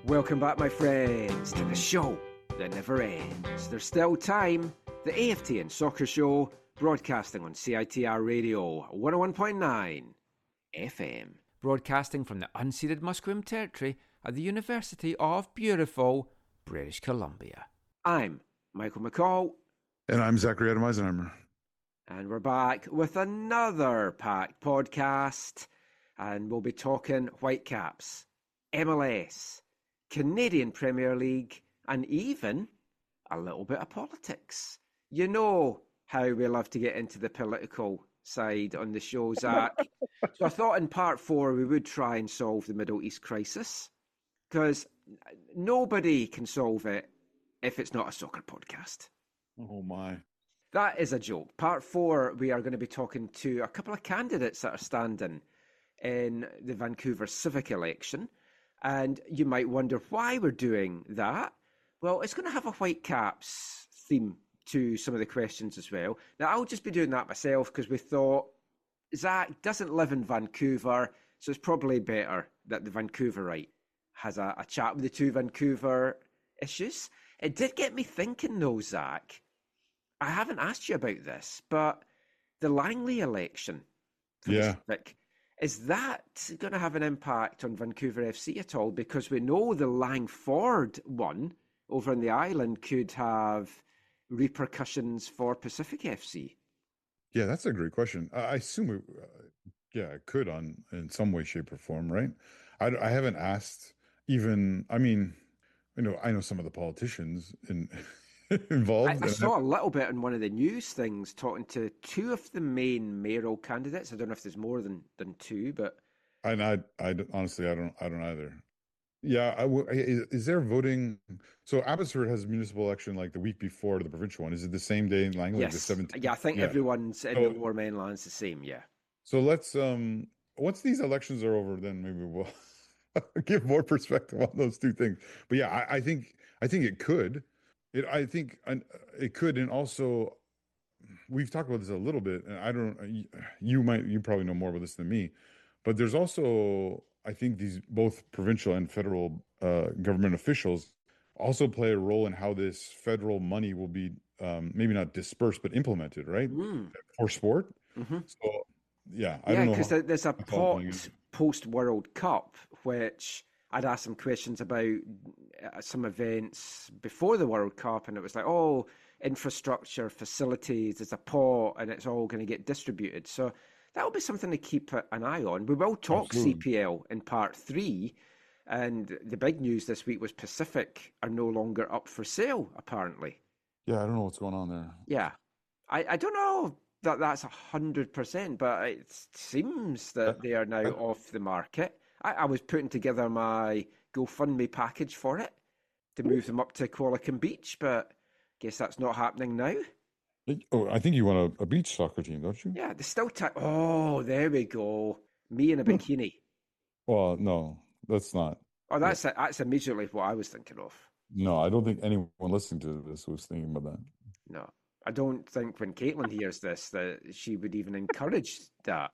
Welcome back, my friends, to the show that never ends. There's still time. The AFTN Soccer Show, broadcasting on CITR Radio 101.9 FM. Broadcasting from the unceded Musqueam territory at the University of beautiful British Columbia. I'm Michael McCall. And I'm Zachary Adam Eisenheimer. And we're back with another packed podcast. And we'll be talking Whitecaps, MLS, Canadian Premier League, and even a little bit of politics. You know how we love to get into the political side on the show, Zach. So I thought in part 4 we would try and solve the Middle East crisis, because nobody can solve it if it's not a soccer podcast. Oh my. That is a joke. Part 4, we are going to be talking to a couple of candidates that are standing in the Vancouver civic election. And you might wonder why we're doing that. Well, it's going to have a Whitecaps theme to some of the questions as well. Now, I'll just be doing that myself because we thought Zach doesn't live in Vancouver, so it's probably better that the Vancouverite has a chat with the two Vancouver issues. It did get me thinking though, Zach. I haven't asked you about this, but the Langley election for the civic, is that going to have an impact on Vancouver FC at all? Because we know the Langford one over on the island could have repercussions for Pacific FC. Yeah, that's a great question. I assume, it could in some way, shape, or form, right? I haven't asked even, I know some of the politicians involved. I saw a little bit on one of the news things talking to two of the main mayoral candidates. I don't know if there's more than two, but I honestly, I don't either. Yeah, is there voting? So Abbotsford has a municipal election like the week before the provincial one. Is it the same day in Langley? Yes. The 17th? Yeah, I think everyone's in the Lower Mainland's the same. Yeah. So let's once these elections are over, then maybe we'll give more perspective on those two things. But yeah, I think it could. It could, and also we've talked about this a little bit, and you probably know more about this than me, but there's also, I think these both provincial and federal government officials also play a role in how this federal money will be maybe not dispersed, but implemented, right? For sport. Mm-hmm. So I don't know. Because there's a pot post-World Cup, which I'd asked some questions about some events before the World Cup, and it was like, infrastructure, facilities, there's a pot, and it's all going to get distributed. So that'll be something to keep an eye on. We will talk CPL in part 3, and the big news this week was Pacific are no longer up for sale, apparently. Yeah, I don't know what's going on there. Yeah. I don't know that that's 100%, but it seems that they are now off the market. I was putting together my GoFundMe package for it to move them up to Qualicum Beach, but I guess that's not happening now. Oh, I think you want a beach soccer team, don't you? Yeah, they still oh, there we go. Me in a bikini. Well, no, that's not. Oh, that's immediately what I was thinking of. No, I don't think anyone listening to this was thinking about that. No, I don't think when Caitlin hears this that she would even encourage that.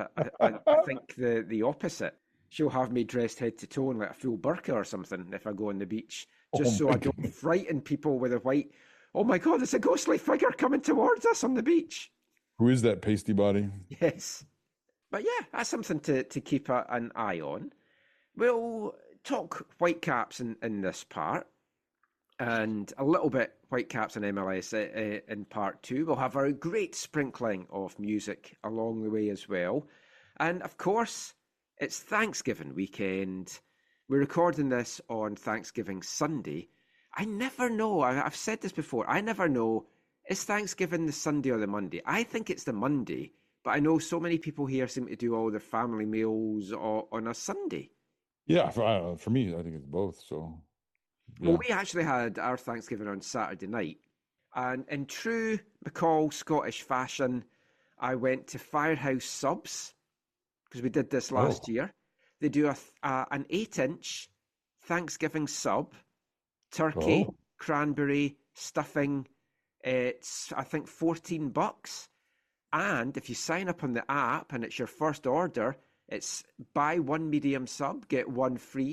I think the opposite. She'll have me dressed head to toe in like a full burqa or something if I go on the beach, just so I don't frighten people with a white, oh my God, it's a ghostly figure coming towards us on the beach. Who is that pasty body? Yes. But yeah, that's something to keep an eye on. We'll talk Whitecaps in this part, and a little bit Whitecaps and MLS in part 2. We'll have a great sprinkling of music along the way as well. And of course, it's Thanksgiving weekend. We're recording this on Thanksgiving Sunday. I never know. I've said this before. I never know. Is Thanksgiving the Sunday or the Monday? I think it's the Monday, but I know so many people here seem to do all their family meals on a Sunday. Yeah, for me, I think it's both. So, yeah. Well, we actually had our Thanksgiving on Saturday night. And in true McCall Scottish fashion, I went to Firehouse Subs, because we did this last year. They do an 8-inch Thanksgiving sub, turkey, cranberry, stuffing. It's, I think, $14. And if you sign up on the app and it's your first order, it's buy one medium sub, get one free.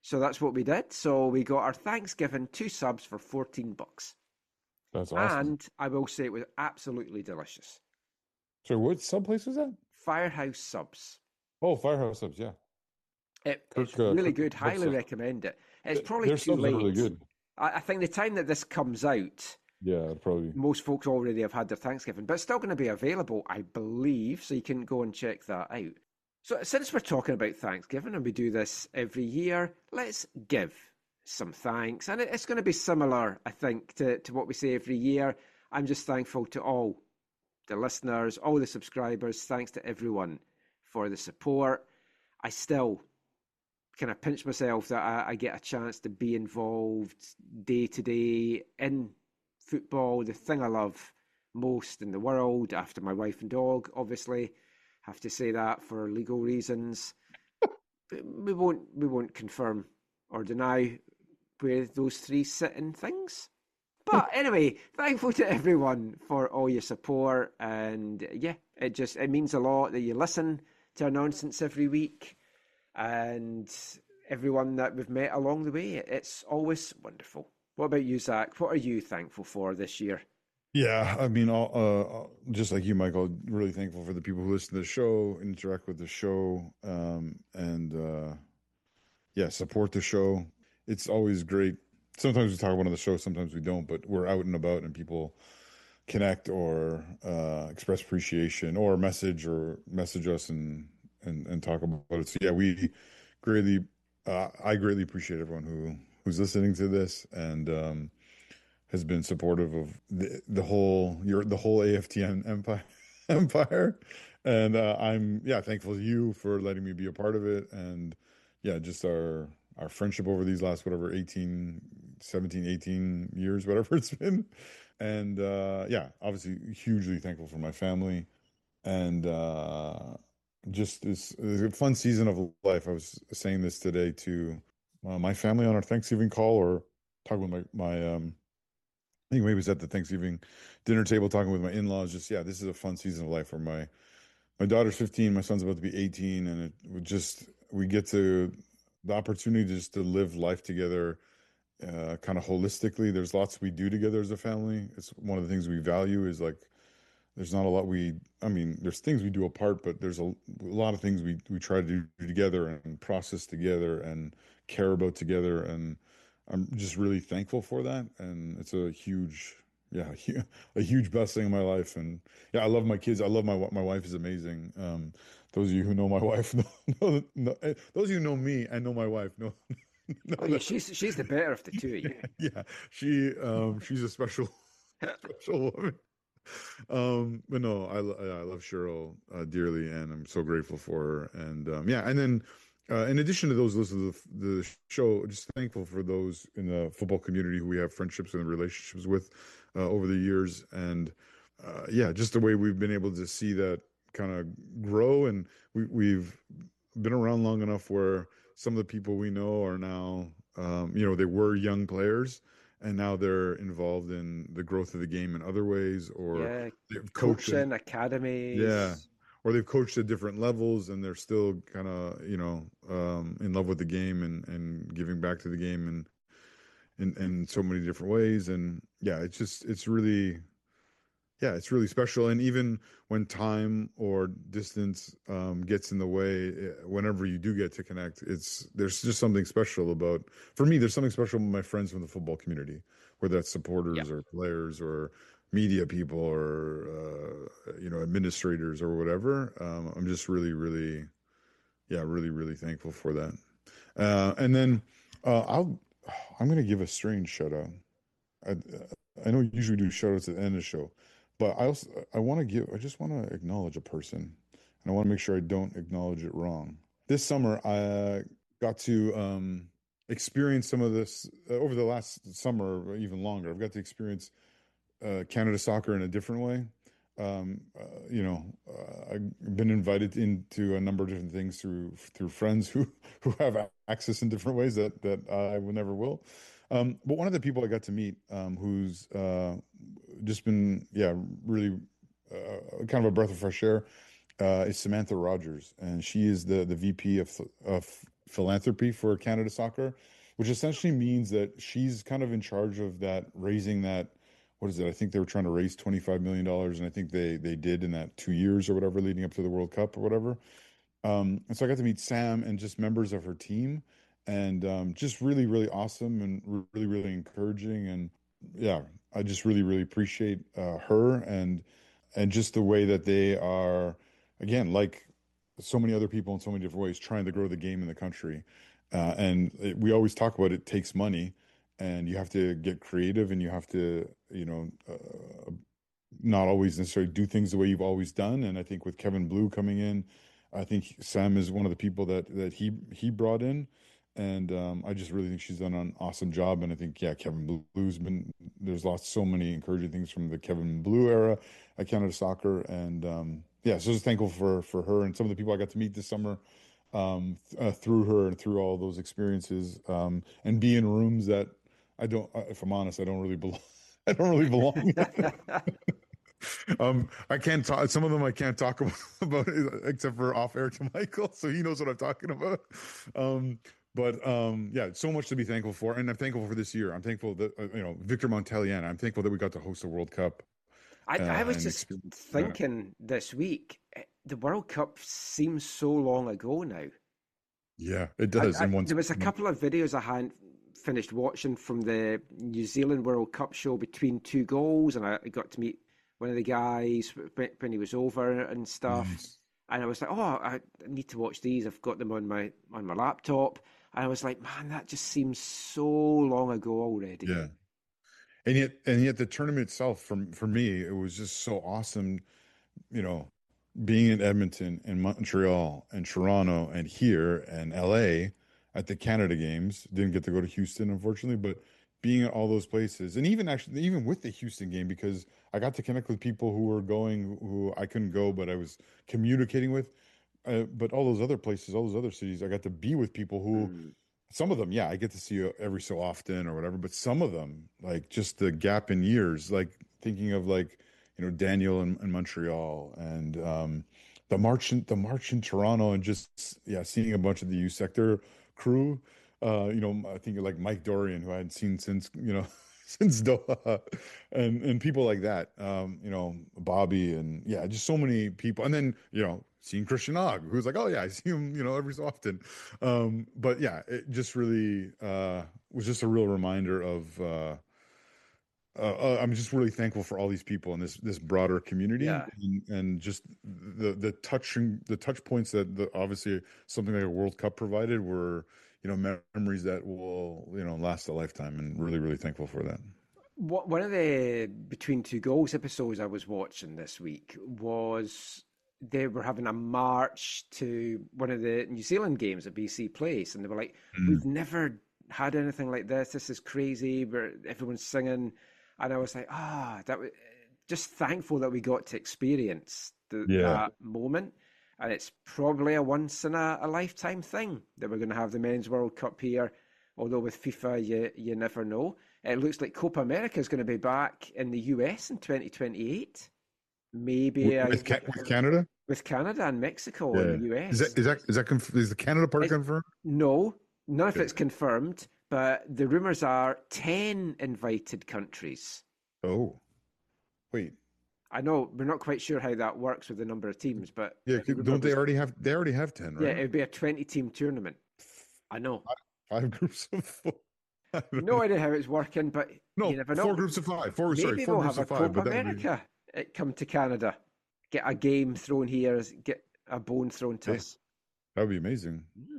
So that's what we did. So we got our Thanksgiving 2 subs for $14. That's awesome. And I will say it was absolutely delicious. So what sub place was that? Firehouse subs. Oh, Firehouse subs. Yeah, It's really Kirk good. Highly Brooks. recommend it. It's probably Their too subs are really late. good. I think the time that this comes out, Yeah, probably. most folks already have had their Thanksgiving, but it's still going to be available, I believe, so you can go and check that out. So, since we're talking about Thanksgiving and we do this every year, let's give some thanks. And it's going to be similar, I think, to what we say every year. I'm just thankful to all the listeners, all the subscribers. Thanks to everyone for the support. I still kind of pinch myself that I get a chance to be involved day to day in football, the thing I love most in the world, after my wife and dog, obviously. Have to say that for legal reasons. But we won't confirm or deny where those three sit in things. But anyway, thankful to everyone for all your support, and yeah, it means a lot that you listen to our nonsense every week, and everyone that we've met along the way. It's always wonderful. What about you, Zach? What are you thankful for this year? Yeah, I mean, just like you, Michael, really thankful for the people who listen to the show, interact with the show, and yeah, support the show. It's always great. Sometimes we talk about on the show, sometimes we don't, but we're out and about and people connect or express appreciation or message us and talk about it. So yeah, we greatly, I greatly appreciate everyone who's listening to this and has been supportive of the whole AFTN empire. And I'm yeah thankful to you for letting me be a part of it. And yeah, just our friendship over these last whatever 18, 17, 18 years, whatever it's been. And yeah, obviously hugely thankful for my family and just this a fun season of life. I was saying this today to my family on our Thanksgiving call or talking with my I think maybe it was at the Thanksgiving dinner table talking with my in-laws. Just yeah, this is a fun season of life where my daughter's 15, my son's about to be 18, and it would just we get to the opportunity just to live life together, kind of holistically. There's lots we do together as a family. It's one of the things we value is like there's not a lot I mean, there's things we do apart, but there's a lot of things we try to do together and process together and care about together. And I'm just really thankful for that. And it's a huge, yeah, a huge blessing in my life. And yeah, I love my kids. I love my wife is amazing. Those of you who know my wife, those of you who know me and know my wife know, know Oh yeah, that, she's the better of the two of you. yeah, she's a special woman. But no, I love Cheryl dearly, and I'm so grateful for her. And yeah, and then in addition to those listeners of the show, just thankful for those in the football community who we have friendships and relationships with over the years, and yeah, just the way we've been able to see that kind of grow, and we've been around long enough where some of the people we know are now, they were young players and now they're involved in the growth of the game in other ways, or Yeah, they've coached at, coaching yeah, academies. or they've coached at different levels and they're still kind of, in love with the game and giving back to the game and in so many different ways. And yeah, it's really, yeah, it's really special. And even when time or distance gets in the way, whenever you do get to connect, there's just something special about. For me, there's something special with my friends from the football community, whether that's Yeah. supporters or players or media people or administrators or whatever. I'm just really, really, yeah, really, really thankful for that. And then I'm going to give a strange shout out. I, I know you usually do shout outs at the end of the show, but I just want to acknowledge a person and I want to make sure I don't acknowledge it wrong. This summer, I got to experience some of this over the last summer, or even longer. I've got to experience Canada soccer in a different way. I've been invited into a number of different things through friends who have access in different ways that I will never will. But one of the people I got to meet, who's just been, yeah, really kind of a breath of fresh air, is Samantha Rogers, and she is the VP of philanthropy for Canada Soccer, which essentially means that she's kind of in charge of that, raising that. What is it? I think they were trying to raise $25 million, and I think they did in that 2 years or whatever leading up to the World Cup or whatever. And so I got to meet Sam and just members of her team, and just really, really awesome and really, really encouraging. And yeah, I just really, really appreciate her and just the way that they are, again, like so many other people in so many different ways, trying to grow the game in the country. We always talk about it takes money, and you have to get creative, and you have to, not always necessarily do things the way you've always done. And I think with Kevin Blue coming in, I think Sam is one of the people that he brought in, and I just really think she's done an awesome job. And I think, yeah, Kevin Blue's been, there's lots, so many encouraging things from the Kevin Blue era at Canada Soccer, and yeah, so just thankful for her and some of the people I got to meet this summer, through her and through all those experiences, and be in rooms that I don't, if I'm honest, I don't really belong. I don't really belong. I can't talk. Some of them I can't talk about except for off air to Michael, so he knows what I'm talking about. Yeah, so much to be thankful for, and I'm thankful for this year. I'm thankful that Victor Montalian. I'm thankful that we got to host the World Cup. I was And just experience that. thinking this week, the World Cup seems so long ago now. Yeah, it does. In one, There was a couple of videos I hadn't finished watching from the New Zealand World Cup show between two goals, and I got to meet one of the guys when he was over and stuff. nice. And I was like, oh, I need to watch these. I've got them on my laptop. And I was like, man, that just seems so long ago already. Yeah, and yet the tournament itself, for me, it was just so awesome. You know, being in Edmonton and Montreal and Toronto and here and LA at the Canada games. Didn't get to go to Houston, unfortunately, but being at all those places, and even actually, even with the Houston game, because I got to connect with people who were going, who I couldn't go, but I was communicating with. But all those other places, all those other cities, I got to be with people who, Mm. some of them, yeah, I get to see every so often or whatever, but some of them, like just the gap in years, like thinking of like, Daniel in Montreal, and the march in Toronto, and just, yeah, seeing a bunch of the U sector crew. I think like Mike Dorian, who I hadn't seen since, since Doha, and people like that. Bobby, and yeah, just so many people. And then, seeing Christian Og, who's like, oh yeah, I see him, every so often. But yeah, it just really was just a real reminder of I'm just really thankful for all these people in this broader community, Yeah. and just the touch points that obviously something like a World Cup provided were, memories that will, last a lifetime, and really, really thankful for that. One of the Between Two Goals episodes I was watching this week was they were having a march to one of the New Zealand games at BC Place, and they were like, Mm. "We've never had anything like this. This is crazy." Where everyone's singing, and I was like, that was just thankful that we got to experience Yeah. that moment. And it's probably a once in a lifetime thing that we're going to have the Men's World Cup here. Although with FIFA, you never know. It looks like Copa America is going to be back in the US in 2028. Maybe With Canada. with Canada and Mexico in Yeah. the Is that US. is that is that is the Canada part It, confirmed? no, none of Okay. it's confirmed, but the rumors are 10 invited countries. Oh, wait. I know we're not quite sure how that works with the number of teams, but Yeah, the rumor don't they was, already have? They already have 10, yeah, right? it would be a 20-team tournament. I know. Five groups of four. I don't No know. idea how it's working, but you No, never four know. groups of five. Four, sorry, Maybe four we'll groups have a of five. Copa But that would be, America come to Canada. Get a game thrown here, get a bone thrown to yeah, us. that would be amazing.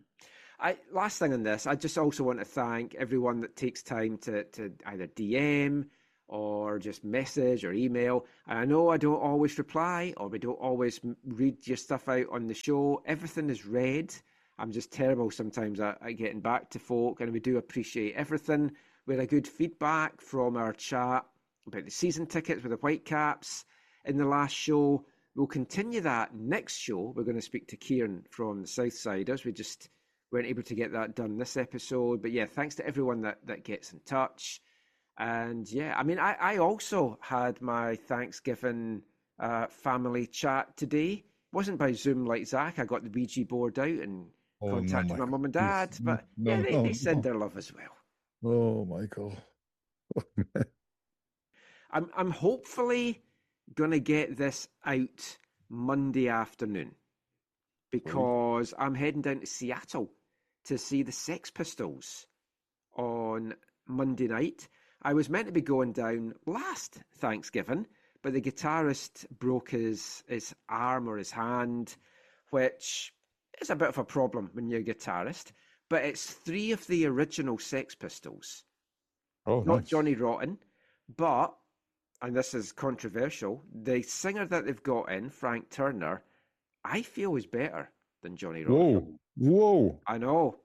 Last thing on this, I just also want to thank everyone that takes time to either DM or just message or email. And I know I don't always reply, or we don't always read your stuff out on the show. Everything is read. I'm just terrible sometimes at getting back to folk, and we do appreciate everything. We had a good feedback from our chat about the season tickets with the Whitecaps in the last show. We'll continue that next show. We're going to speak to Kieran from the Southsiders. We just weren't able to get that done this episode. But yeah, thanks to everyone that gets in touch. And yeah, I mean, I also had my Thanksgiving family chat today. It wasn't by Zoom like Zach. I got the Ouija board out and Oh no, contacted my Michael. mum and Please. dad, but yeah, No, they no, send no. their love as well. Oh, Michael. I'm hopefully gonna get this out Monday afternoon Sweet. because I'm heading down to Seattle to see the Sex Pistols on Monday night. I was meant to be going down last Thanksgiving, but the guitarist broke his arm or his hand, which is a bit of a problem when you're a guitarist. But it's three of the original Sex Pistols, Oh, not nice. Johnny Rotten, but, and this is controversial, the singer that they've got in, Frank Turner, I feel is better than Johnny Rotten. Whoa, whoa. I know.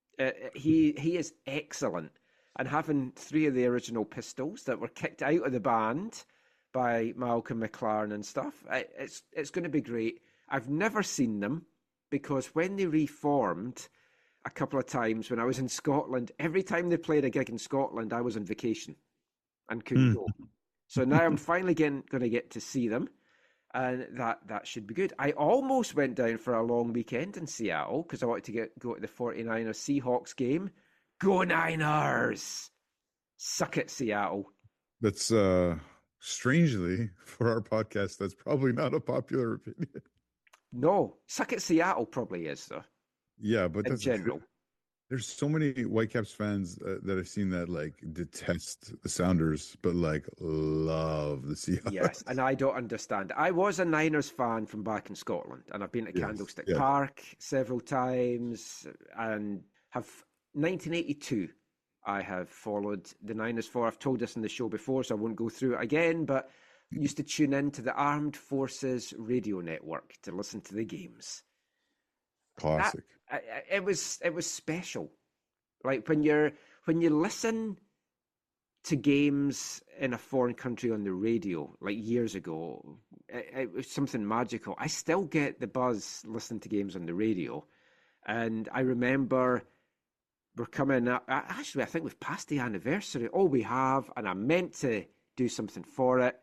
He is excellent. And having three of the original Pistols that were kicked out of the band by Malcolm McLaren and stuff, it's going to be great. I've never seen them because when they reformed a couple of times when I was in Scotland, every time they played a gig in Scotland, I was on vacation and couldn't Hmm. go. So now I'm finally going to get to see them, and that should be good. I almost went down for a long weekend in Seattle because I wanted to go to the 49ers Seahawks game. Go Niners! Suck it, Seattle. That's strangely for our podcast, that's probably not a popular opinion. No, suck it, Seattle probably is, though, Yeah, but in general. there's so many Whitecaps fans that I've seen that like detest the Sounders, but like love the Seahawks. Yes, and I don't understand. I was a Niners fan from back in Scotland, and I've been to Yes, Candlestick yes. Park several times, and have 1982. I have followed the Niners for. I've told this in the show before, so I won't go through it again. But used to tune in to the Armed Forces Radio Network to listen to the games. That Classic. it was special. Like when you listen to games in a foreign country on the radio, like years ago, it was something magical. I still get the buzz listening to games on the radio, and I remember we're coming up. Actually, I think we've passed the anniversary. Oh, we have, and I meant to do something for it.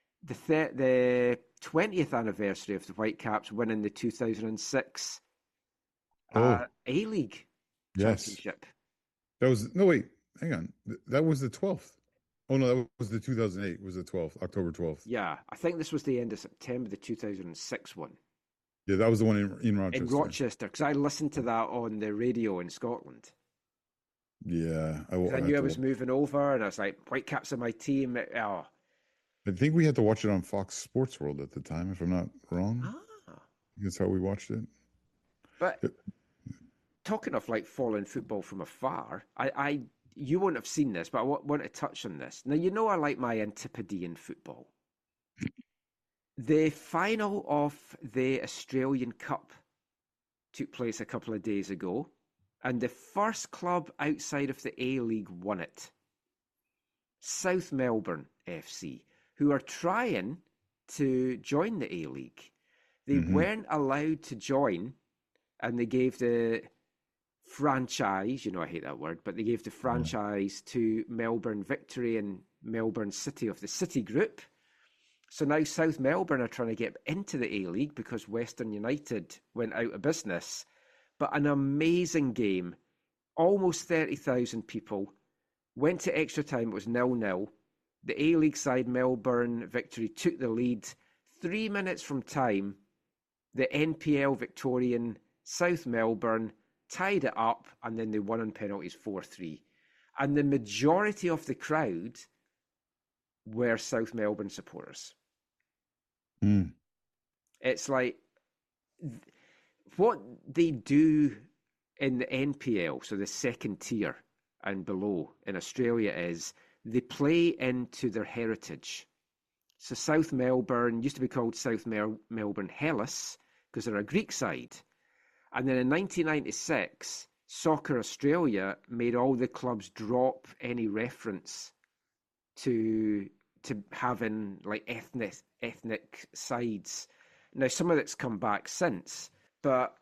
The 20th anniversary of the Whitecaps winning the 2006 Oh, A-League yes. championship. That was no wait, hang on. That was the 12th. Oh no, that was the 2008, was the 12th, October 12th. Yeah, I think this was the end of September, the 2006 one Yeah, that was the one in in Rochester. Rochester, because I listened to that on the radio in Scotland. Yeah, I 'Cause I had knew I to was moving over, and I was like, Whitecaps are my team. Oh. I think we had to watch it on Fox Sports World at the time, if I'm not wrong. Ah. That's how we watched it. But talking of like following football from afar, you won't have seen this, but I want to touch on this. Now, you know I like my Antipodean football. The final of the Australian Cup took place a couple of days ago, and the first club outside of the A-League won it. South Melbourne FC, who are trying to join the A-League. They weren't allowed to join, and they gave the franchise, I hate that word, but they gave the franchise to Melbourne Victory and Melbourne City of the City Group. So now South Melbourne are trying to get into the A-League because Western United went out of business. But an amazing game, almost 30,000 people, went to extra time, it was 0-0. The A-League side, Melbourne Victory, took the lead. 3 minutes from time, the NPL Victorian South Melbourne tied it up, and then they won on penalties 4-3. And the majority of the crowd were South Melbourne supporters. Mm. It's like what they do in the NPL, so the second tier and below in Australia, is they play into their heritage. So South Melbourne used to be called South Melbourne Hellas because they're a Greek side. And then in 1996, Soccer Australia made all the clubs drop any reference to having like ethnic sides. Now some of it's come back since, but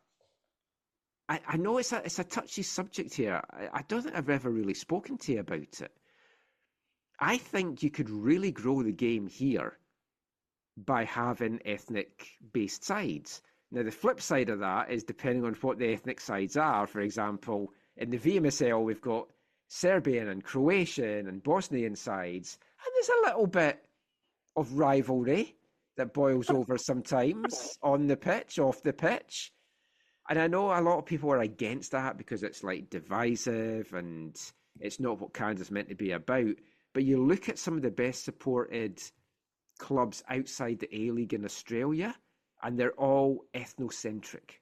I know it's a touchy subject here. I don't think I've ever really spoken to you about it. I think you could really grow the game here by having ethnic based sides. Now, the flip side of that is depending on what the ethnic sides are. For example, in the VMSL, we've got Serbian and Croatian and Bosnian sides, and there's a little bit of rivalry that boils over sometimes on the pitch, off the pitch. And I know a lot of people are against that because it's like divisive and it's not what Canada's meant to be about. But you look at some of the best supported clubs outside the A-League in Australia, and they're all ethnocentric.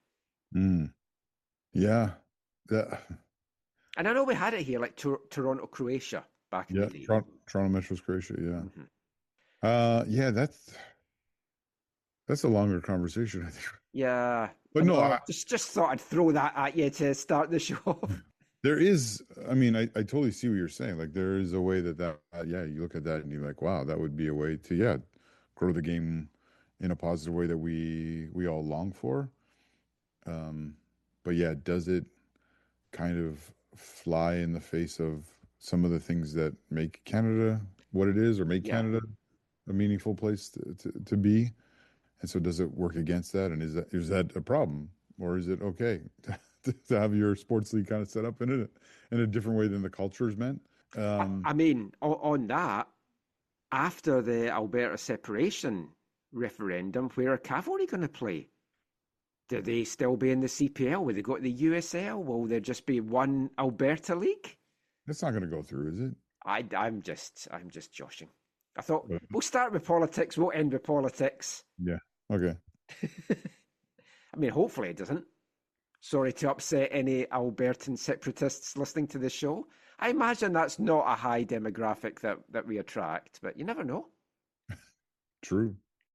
Yeah. And I know we had it here, like Toronto, Croatia, back in the day. Toronto Metro's Croatia, yeah. Yeah, that's a longer conversation, I think. Yeah. But no, I just thought I'd throw that at you to start the show. There is, I mean, I totally see what you're saying. Like, there is a way that you look at that and you're like, wow, that would be a way to, grow the game in a positive way that we all long for. But yeah, does it kind of fly in the face of some of the things that make Canada what it is, or make Canada a meaningful place to be? And so does it work against that? And is that a problem? Or is it okay to have your sports league kind of set up in a different way than the culture is meant? I mean, on that, after the Alberta separation referendum, where are Cavalry going to play? Do they still be in the CPL? Will they go to the USL? Will there just be one Alberta league? That's not going to go through, is it? I'm just joshing. I thought we'll start with politics, we'll end with politics. Yeah. Okay. I mean, hopefully it doesn't. Sorry to upset any Albertan separatists listening to the show. I imagine that's not a high demographic that we attract, but you never know. True.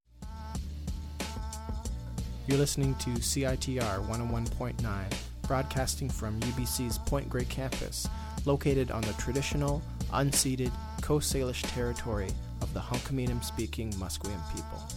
You're listening to CITR 101.9, broadcasting from UBC's Point Grey campus, located on the traditional, unceded Coast Salish territory of the Hunkaminam-speaking Musqueam people.